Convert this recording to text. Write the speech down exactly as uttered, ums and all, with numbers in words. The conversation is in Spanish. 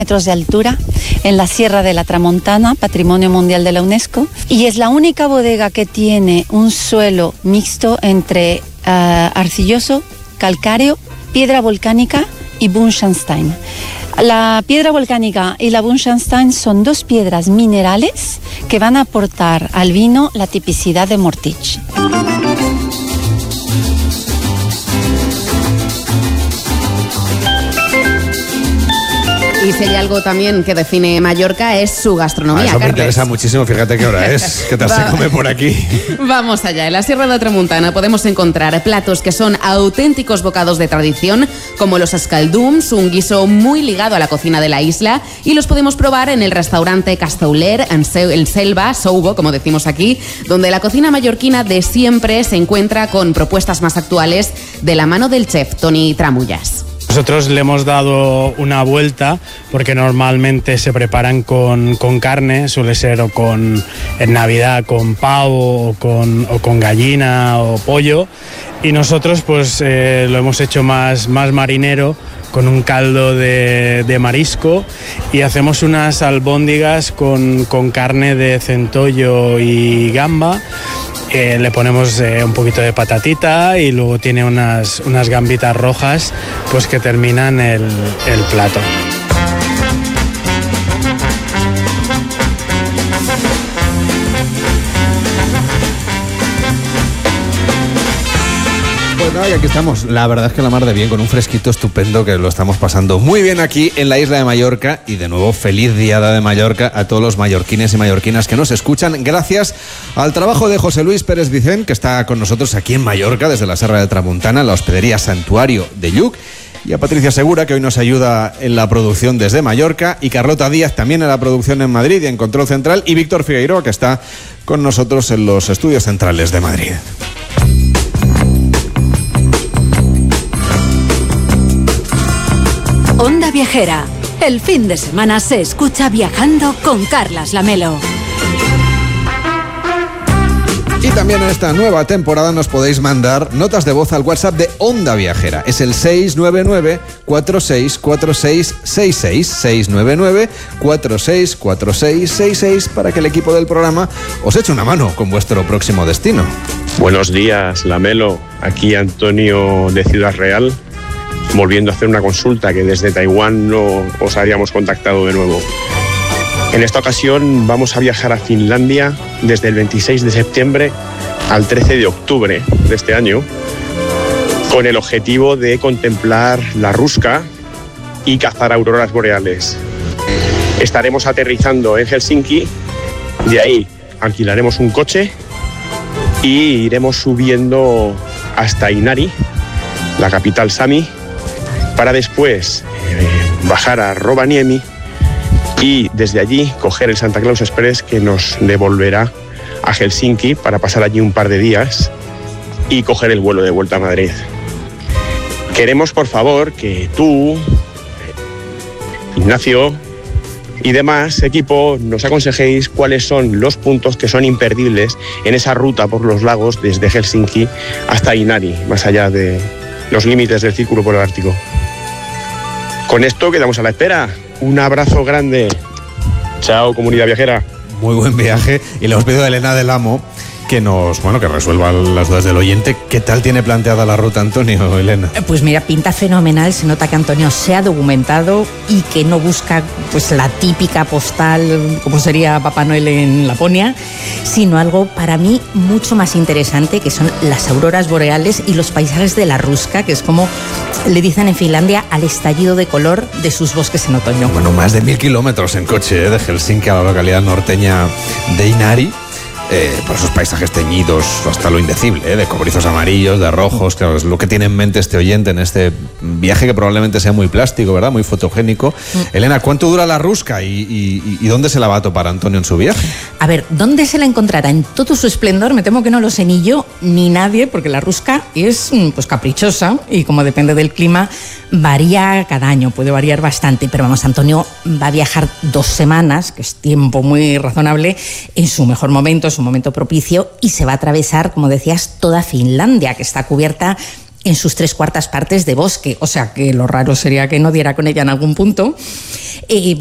metros de altura en la Sierra de la Tramontana, Patrimonio Mundial de la UNESCO, y es la única bodega que tiene un suelo mixto entre uh, arcilloso, calcáreo, piedra volcánica y Buntsandstein. La piedra volcánica y la Buntsandstein son dos piedras minerales que van a aportar al vino la tipicidad de Mortich. Y si hay algo también que define Mallorca es su gastronomía. Ah, eso me Carles. interesa muchísimo, fíjate qué hora es, qué tal se come por aquí. Vamos allá, en la Sierra de Tramuntana podemos encontrar platos que son auténticos bocados de tradición, como los escaldums, un guiso muy ligado a la cocina de la isla, y los podemos probar en el restaurante Castauler, en el Selva, Soubo, como decimos aquí, donde la cocina mallorquina de siempre se encuentra con propuestas más actuales de la mano del chef Toni Tramullas. Nosotros le hemos dado una vuelta porque normalmente se preparan con, con carne, suele ser o con, en Navidad con pavo o con, o con gallina o pollo, y nosotros pues eh, lo hemos hecho más, más marinero, con un caldo de, de marisco, y hacemos unas albóndigas con, con carne de centollo y gamba. Eh, le ponemos eh, un poquito de patatita y luego tiene unas, unas gambitas rojas pues que terminan el, el plato. Pues nada, y aquí estamos. La verdad es que la mar de bien, con un fresquito estupendo que lo estamos pasando muy bien aquí en la isla de Mallorca. Y de nuevo, feliz Diada de Mallorca a todos los mallorquines y mallorquinas que nos escuchan. Gracias al trabajo de José Luis Pérez Vicent, que está con nosotros aquí en Mallorca, desde la Sierra de Tramuntana, la hospedería Santuario de Lluc. Y a Patricia Segura, que hoy nos ayuda en la producción desde Mallorca. Y Carlota Díaz también en la producción en Madrid y en Control Central. Y Víctor Figueiredo, que está con nosotros en los estudios centrales de Madrid. Onda Viajera. El fin de semana se escucha viajando con Carlas Lamelo. Y también en esta nueva temporada nos podéis mandar notas de voz al WhatsApp de Onda Viajera. Es el seis nueve nueve, cuatro seis cuatro seis seis seis, seis nueve nueve, cuatro seis cuatro seis seis seis, para que el equipo del programa os eche una mano con vuestro próximo destino. Buenos días, Lamelo. Aquí Antonio de Ciudad Real, volviendo a hacer una consulta que desde Taiwán no os habíamos contactado de nuevo. En esta ocasión vamos a viajar a Finlandia desde el veintiséis de septiembre al trece de octubre de este año, con el objetivo de contemplar la Ruska y cazar auroras boreales. Estaremos aterrizando en Helsinki, de ahí alquilaremos un coche y iremos subiendo hasta Inari, la capital sami, para después eh, bajar a Rovaniemi y desde allí coger el Santa Claus Express, que nos devolverá a Helsinki para pasar allí un par de días y coger el vuelo de vuelta a Madrid. Queremos, por favor, que tú, Ignacio y demás equipo nos aconsejéis cuáles son los puntos que son imperdibles en esa ruta por los lagos desde Helsinki hasta Inari, más allá de los límites del Círculo Polar Ártico. Con esto quedamos a la espera. Un abrazo grande. Chao, comunidad viajera. Muy buen viaje. Y le hemos pedido a Elena del Amo que nos, bueno, que resuelva las dudas del oyente. ¿Qué tal tiene planteada la ruta, Antonio, Elena? Pues mira, pinta fenomenal. Se nota que Antonio se ha documentado y que no busca pues la típica postal, como sería Papá Noel en Laponia, sino algo para mí mucho más interesante, que son las auroras boreales y los paisajes de la Ruska, que es como le dicen en Finlandia al estallido de color de sus bosques en otoño. Bueno, más de mil kilómetros en coche, ¿eh? De Helsinki a la localidad norteña de Inari. Eh, por esos paisajes teñidos hasta lo indecible, ¿eh? De cobrizos amarillos, de rojos, claro, es lo que tiene en mente este oyente en este viaje, que probablemente sea muy plástico, ¿verdad? Muy fotogénico. Mm. Elena, ¿cuánto dura la Ruska y, y, y dónde se la va a topar Antonio en su viaje? A ver, ¿dónde se la encontrará en todo su esplendor? Me temo que no lo sé ni yo ni nadie, porque la Ruska es pues caprichosa y, como depende del clima, varía cada año, puede variar bastante, pero vamos, Antonio va a viajar dos semanas, que es tiempo muy razonable, en su mejor momento, su momento propicio, y se va a atravesar, como decías, toda Finlandia, que está cubierta en sus tres cuartas partes de bosque, o sea que lo raro sería que no diera con ella en algún punto. Eh,